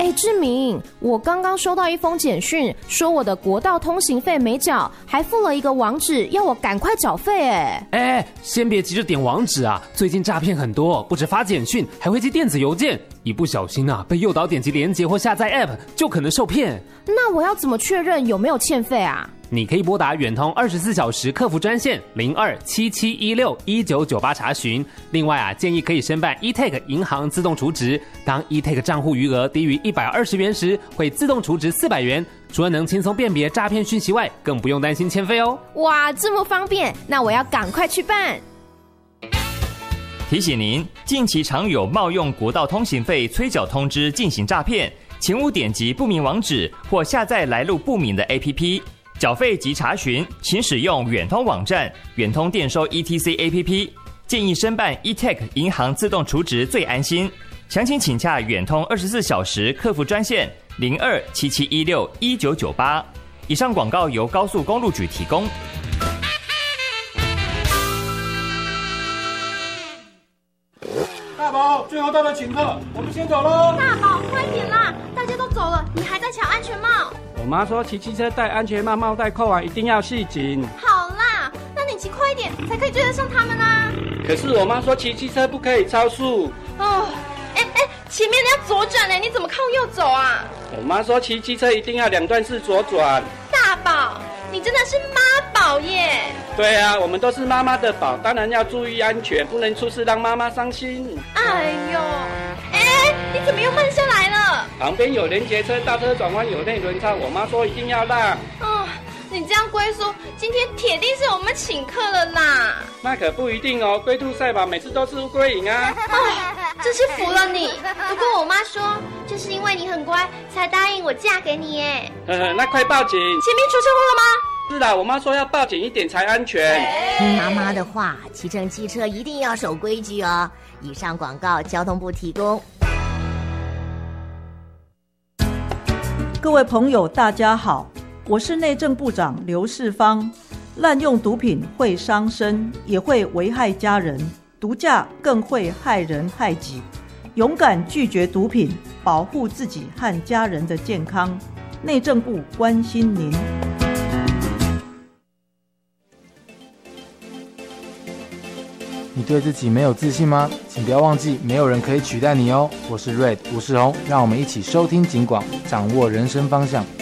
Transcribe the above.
志明，我刚刚收到一封简讯，说我的国道通行费没缴，还附了一个网址，要我赶快缴费。 先别急着点网址啊，最近诈骗很多，不止发简讯，还会寄电子邮件，一不小心被诱导点击连结或下载 App， 就可能受骗。 那我要怎么确认有没有欠费啊？ 你可以拨打远通24小时客服专线0277161998查询。另外建议可以申办 eTag 银行自动储值，当 eTag 账户余额低于120元时，会自动储值400元。除了能轻松辨别诈骗讯息外，更不用担心欠费哦。 哇，这么方便，那我要赶快去办。 提醒您，近期常有冒用国道通行费催缴通知进行诈骗，请勿点击不明网址或下载来路不明的 APP。缴费及查询，请使用远通网站、远通电收 ETC APP。建议申办 eTag 银行自动储值最安心。详情请洽远通24小时客服专线0277161998。以上广告由高速公路局提供。 大宝，最后到了请客，我们先走喽。 大宝，快点啦！大家都走了，你还在抢安全帽。 我妈说骑机车戴安全帽，帽带扣完一定要系紧。 好啦，那你骑快一点，才可以追得上他们啊。 可是我妈说骑机车不可以超速。 前面要左转呢，你怎么靠右走啊？ 我妈说骑机车一定要2段式左转。 大宝，你真的是妈宝耶！ 对啊，我们都是妈妈的宝，当然要注意安全，不能出事让妈妈伤心。 哎呦，你怎么又慢下来了？ 旁边有连结车，大车转弯有内轮差，我妈说一定要让。 你这样龟叔，今天铁定是我们请客了啦。 那可不一定哦，龟兔赛跑每次都是乌龟赢啊。 真是服了你。不过我妈说，就是因为你很乖，才答应我嫁给你耶。 那快报警！ 前面出车祸了吗？ 是啦，我妈说要报警一点才安全。 听妈妈的话，骑乘机车一定要守规矩哦。以上广告交通部提供。 各位朋友大家好，我是内政部长刘世芳。滥用毒品会伤身，也会危害家人，毒驾更会害人害己。勇敢拒绝毒品，保护自己和家人的健康。内政部关心您。 你对自己没有自信吗？请不要忘记，没有人可以取代你哦。我是 Red 吴世宏，让我们一起收听警广，掌握人生方向。